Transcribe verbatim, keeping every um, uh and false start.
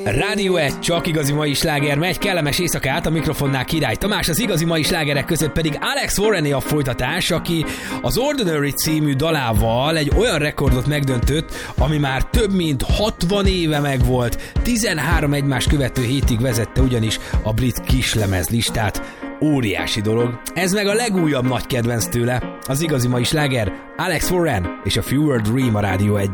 Rádió egy, csak igazi mai sláger megy, kellemes éjszakát, a mikrofonnál Király Tamás, az igazi mai slágerek között pedig Alex Warrené a folytatás, aki az Ordinary című dalával egy olyan rekordot megdöntött, ami már több mint hatvan éve megvolt. tizenhárom egymás követő hétig vezette ugyanis a brit kislemez listát. Óriási dolog. Ez meg a legújabb nagy kedvenc tőle, az igazi mai sláger, Alex Warren és a Fewer Dream a Rádió egyen.